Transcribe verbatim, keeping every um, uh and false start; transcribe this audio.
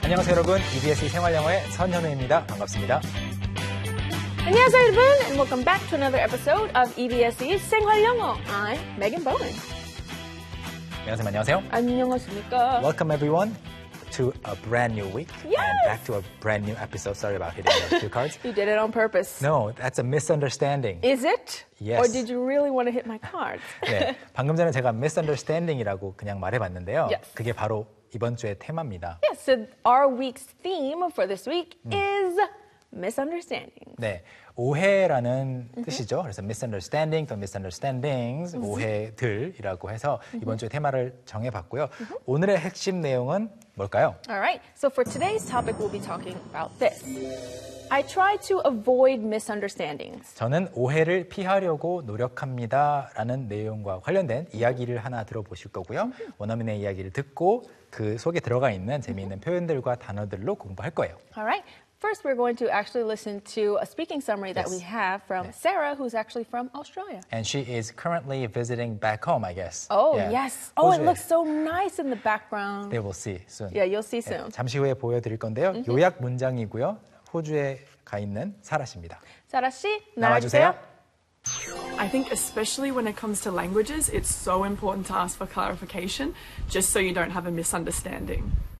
안녕하세요 여러분, 이비에스 생활영어의 선현우입니다. 반갑습니다. 안녕하세요 여러분, and welcome back to another episode of 이비에스의 생활영어. I'm Megan Bowen. 안녕하세요. 안녕하세요. 안녕하십니까? Welcome everyone to a brand new week. Yes! And back to a brand new episode. Sorry about hitting the cue cards. You did it on purpose. No, that's a misunderstanding. Is it? Yes. Or did you really want to hit my cards? 네, 방금 전에 제가 misunderstanding이라고 그냥 말해봤는데요. Yes. 그게 바로 이번 주의 테마입니다. Yes, so our week's theme for this week 음. is misunderstanding. 네, 오해라는 mm-hmm. 뜻이죠. 그래서 misunderstanding 또 misunderstandings, mm-hmm. 오해들이라고 해서 mm-hmm. 이번 주의 테마를 정해봤고요. Mm-hmm. 오늘의 핵심 내용은 뭘까요? All right, so for today's topic, we'll be talking about this. I try to avoid misunderstandings. 저는 오해를 피하려고 노력합니다. 라는 내용과 관련된 이야기를 하나 들어보실 거고요. Mm-hmm. 원어민의 이야기를 듣고 그 속에 들어가 있는 재미있는 mm-hmm. 표현들과 단어들로 공부할 거예요. All right. First, we're going to actually listen to a speaking summary that yes. we have from yes. Sarah, who's actually from Australia. And she is currently visiting back home, I guess. Oh, yeah. yes. Oh, 호주에. it looks so nice in the background. They will see soon. Yeah, you'll see soon. 네, 잠시 후에 보여드릴 건데요. Mm-hmm. 요약 문장이고요. 호주에 가 있는 사라 씨입니다. 사라 씨, 나와주세요. I think especially when it comes to languages, it's so important to ask for clarification, just so you don't have a misunderstanding.